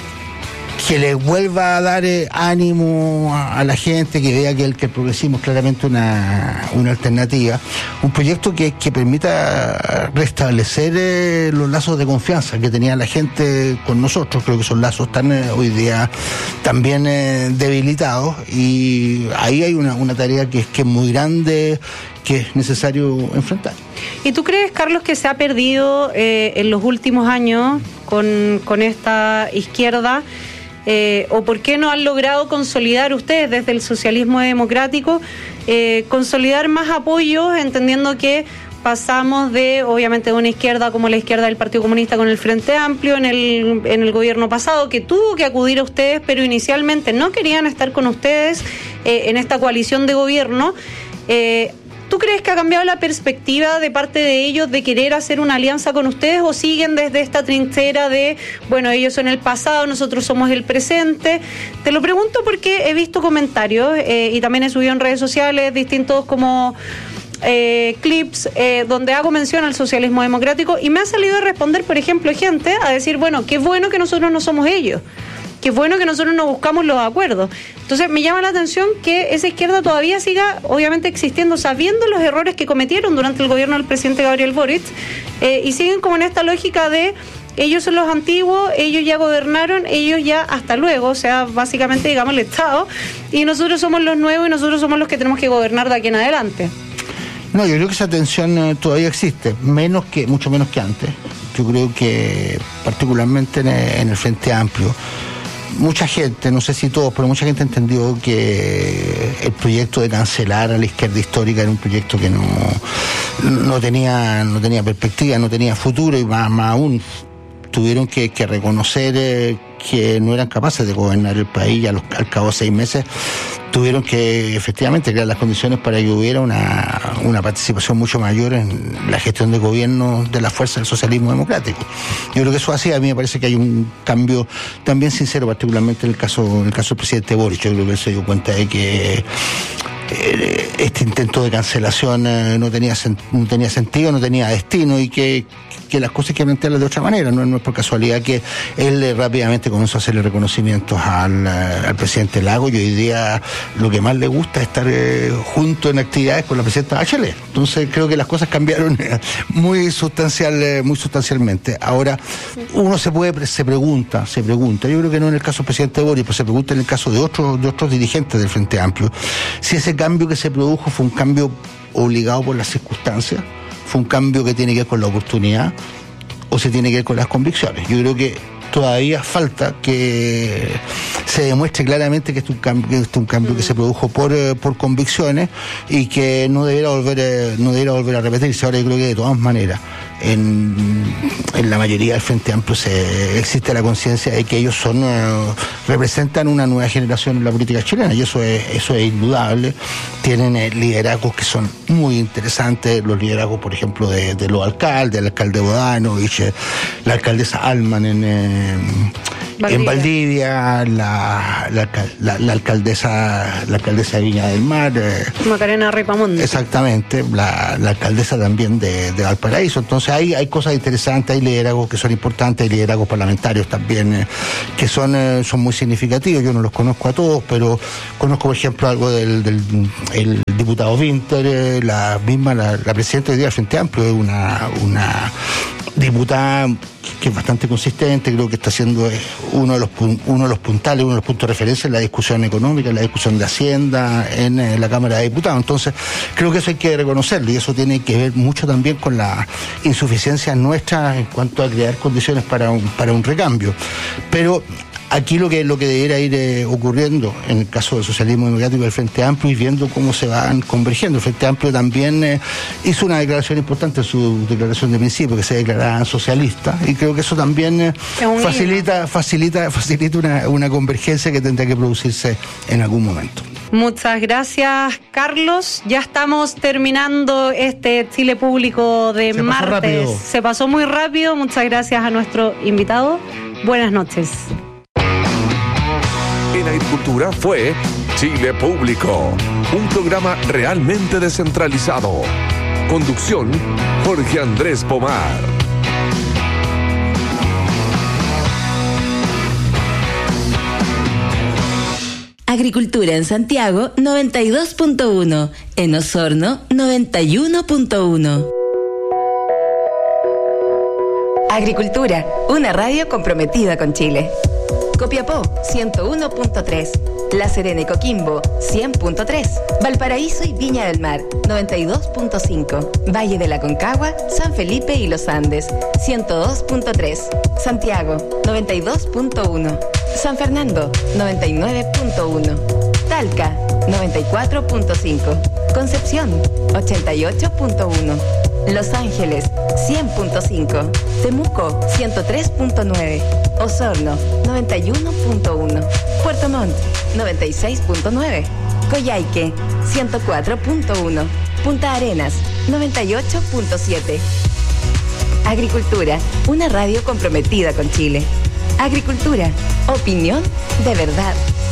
que le vuelva a dar eh, ánimo a, a la gente, que vea que el, que el progresismo es claramente una, una alternativa, un proyecto que, que permita restablecer eh, los lazos de confianza que tenía la gente con nosotros. Creo que esos lazos están eh, hoy día también eh, debilitados, y ahí hay una, una tarea que, que es muy grande, que es necesario enfrentar. ¿Y tú crees, Carlos, que se ha perdido eh, en los últimos años con, con esta izquierda? Eh, o por qué no han logrado consolidar ustedes desde el socialismo democrático, eh, consolidar más apoyos, entendiendo que pasamos de, obviamente, de una izquierda como la izquierda del Partido Comunista con el Frente Amplio en el, en el gobierno pasado, que tuvo que acudir a ustedes, pero inicialmente no querían estar con ustedes eh, en esta coalición de gobierno. Eh, ¿Tú crees que ha cambiado la perspectiva de parte de ellos de querer hacer una alianza con ustedes, o siguen desde esta trinchera de, bueno, ellos son el pasado, nosotros somos el presente? Te lo pregunto porque he visto comentarios eh, y también he subido en redes sociales distintos como eh, clips eh, donde hago mención al socialismo democrático, y me ha salido a responder, por ejemplo, gente a decir, bueno, qué bueno que nosotros no somos ellos, qué bueno que nosotros no buscamos los acuerdos. Entonces me llama la atención que esa izquierda todavía siga, obviamente, existiendo, sabiendo los errores que cometieron durante el gobierno del presidente Gabriel Boric, eh, y siguen como en esta lógica de ellos son los antiguos, ellos ya gobernaron, ellos ya hasta luego, o sea, básicamente, digamos, el Estado, y nosotros somos los nuevos y nosotros somos los que tenemos que gobernar de aquí en adelante. No, yo creo que esa tensión eh, todavía existe, menos que mucho menos que antes. Yo creo que particularmente en el, en el Frente Amplio, mucha gente, no sé si todos, pero mucha gente entendió que el proyecto de cancelar a la izquierda histórica era un proyecto que no, no tenía, no tenía perspectiva, no tenía futuro, y más, más aún tuvieron que, que reconocer eh, que no eran capaces de gobernar el país, y a los, al cabo de seis meses tuvieron que efectivamente crear las condiciones para que hubiera una, una participación mucho mayor en la gestión de gobierno de la fuerza del socialismo democrático. Yo creo que eso así, a mí me parece que hay un cambio también sincero, particularmente en el caso, en el caso del presidente Boric. Yo creo que él se dio cuenta de que este intento de cancelación eh, no tenía no tenía sentido, no tenía destino, y que, que las cosas hay que plantearlas de otra manera. No, no es por casualidad que él eh, rápidamente comenzó a hacerle reconocimientos al, al presidente Lagos, y hoy día lo que más le gusta es estar eh, junto en actividades con la presidenta Bachelet. Entonces creo que las cosas cambiaron eh, muy sustancial, eh, muy sustancialmente. Ahora uno se puede se pregunta, se pregunta, yo creo que no en el caso del presidente Boric, pero se pregunta en el caso de otros de otros dirigentes del Frente Amplio, si ese ese cambio que se produjo fue un cambio obligado por las circunstancias, fue un cambio que tiene que ver con la oportunidad o se tiene que ver con las convicciones. Yo creo que todavía falta que se demuestre claramente que este es un cambio, que, este es un cambio mm. que se produjo por, por convicciones y que no debiera volver, no debiera volver a repetirse. Ahora yo creo que de todas maneras en, en la mayoría del Frente Amplio se, existe la conciencia de que ellos son uh, representan una nueva generación en la política chilena, y eso es, eso es indudable. Tienen eh, liderazgos que son muy interesantes, los liderazgos, por ejemplo, de, de los alcaldes, el alcalde Bodanovich, eh, la alcaldesa Alman en, eh, Valdivia. en Valdivia, la, la, la, la alcaldesa la alcaldesa de Viña del Mar, eh, Macarena Ripamonte. Exactamente, la, la alcaldesa también de, de Valparaíso. Entonces hay, hay cosas interesantes, hay liderazgos que son importantes, hay liderazgos parlamentarios también eh, que son, eh, son muy significativos. Yo no los conozco a todos, pero conozco, por ejemplo, algo del, del el diputado Winter, eh, la misma, la, la presidenta de del Frente Amplio, es una, una diputada que es bastante consistente, creo que está siendo uno de los uno de los puntales, uno de los puntos de referencia en la discusión económica, en la discusión de Hacienda, en, en la Cámara de Diputados. Entonces, creo que eso hay que reconocerlo, y eso tiene que ver mucho también con la insuficiencia nuestra en cuanto a crear condiciones para un, para un recambio. Pero aquí lo que lo que debiera ir eh, ocurriendo en el caso del socialismo democrático del Frente Amplio, y viendo cómo se van convergiendo. El Frente Amplio también eh, hizo una declaración importante en su declaración de principio, que se declaraba socialista, y creo que eso también eh, facilita facilita facilita una, una convergencia que tendrá que producirse en algún momento. Muchas gracias, Carlos. Ya estamos terminando este Chile Público de se martes. Pasó rápido. Se pasó muy rápido. Muchas gracias a nuestro invitado. Buenas noches. En Agricultura fue Chile Público, un programa realmente descentralizado. Conducción, Jorge Andrés Pomar. Agricultura en Santiago noventa y dos punto uno, en Osorno noventa y uno punto uno. Agricultura, una radio comprometida con Chile. Copiapó, ciento uno punto tres. La Serena y Coquimbo, cien punto tres. Valparaíso y Viña del Mar, noventa y dos punto cinco. Valle de la Concagua, San Felipe y Los Andes, ciento dos punto tres. Santiago, noventa y dos punto uno. San Fernando, noventa y nueve punto uno. Talca, noventa y cuatro punto cinco. Concepción, ochenta y ocho punto uno. Los Ángeles, cien punto cinco. Temuco, ciento tres punto nueve. Osorno, noventa y uno punto uno. Puerto Montt, noventa y seis punto nueve. Coyhaique, ciento cuatro punto uno. Punta Arenas, noventa y ocho punto siete. Agricultura, una radio comprometida con Chile. Agricultura, opinión de verdad.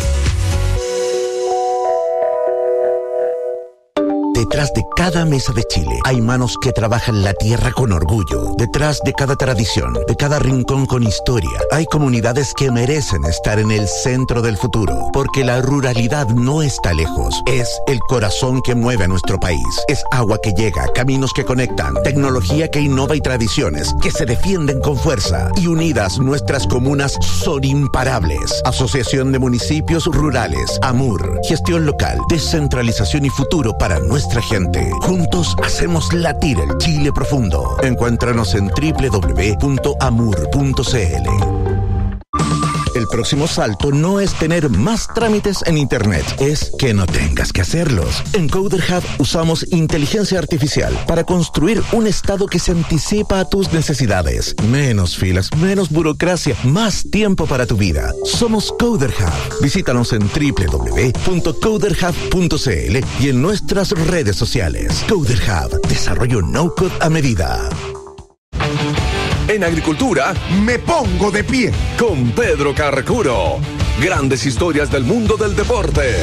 Detrás de cada mesa de Chile hay manos que trabajan la tierra con orgullo. Detrás de cada tradición, de cada rincón con historia, hay comunidades que merecen estar en el centro del futuro. Porque la ruralidad no está lejos. Es el corazón que mueve a nuestro país. Es agua que llega, caminos que conectan, tecnología que innova y tradiciones que se defienden con fuerza. Y unidas, nuestras comunas son imparables. Asociación de Municipios Rurales, AMUR. Gestión local, descentralización y futuro para nuestra gente. Juntos hacemos latir el Chile profundo. Encuéntranos en doble u doble u doble u punto amur punto c l. El próximo salto no es tener más trámites en Internet, es que no tengas que hacerlos. En Coder Hub usamos inteligencia artificial para construir un estado que se anticipa a tus necesidades. Menos filas, menos burocracia, más tiempo para tu vida. Somos Coder Hub. Visítanos en doble u doble u doble u punto coder hub punto c l y en nuestras redes sociales. Coder Hub, desarrollo no-code a medida. En Agricultura, Me pongo de pie. con Pedro Carcuro. Grandes historias del mundo del deporte.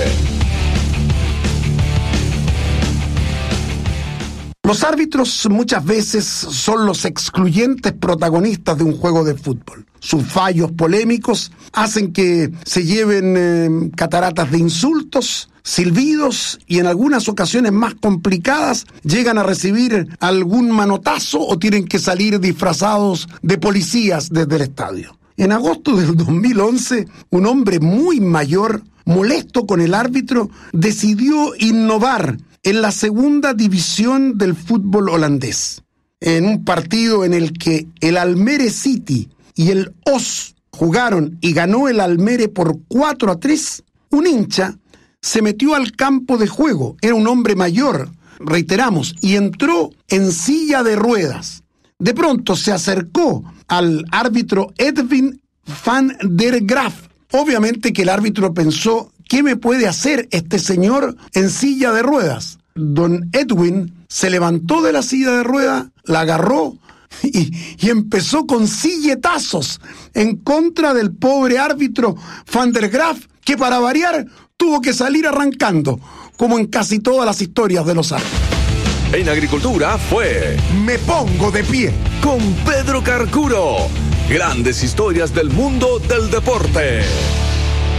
Los árbitros muchas veces son los excluyentes protagonistas de un juego de fútbol. Sus fallos polémicos hacen que se lleven eh, cataratas de insultos, silbidos y en algunas ocasiones más complicadas llegan a recibir algún manotazo o tienen que salir disfrazados de policías desde el estadio. En agosto del dos mil once, un hombre muy mayor molesto con el árbitro, decidió innovar en la segunda división del fútbol holandés. En un partido en el que el Almere City y el O S jugaron y ganó el Almere por cuatro a tres, un hincha se metió al campo de juego, era un hombre mayor, reiteramos, y entró en silla de ruedas. De pronto se acercó al árbitro Edwin van der Graaf. Obviamente que el árbitro pensó, ¿qué me puede hacer este señor en silla de ruedas? Don Edwin se levantó de la silla de ruedas, la agarró y, y empezó con silletazos en contra del pobre árbitro van der Graaf, que para variar tuvo que salir arrancando, como en casi todas las historias de los árbitros. En Agricultura fue Me pongo de pie con Pedro Carcuro. Grandes historias del mundo del deporte.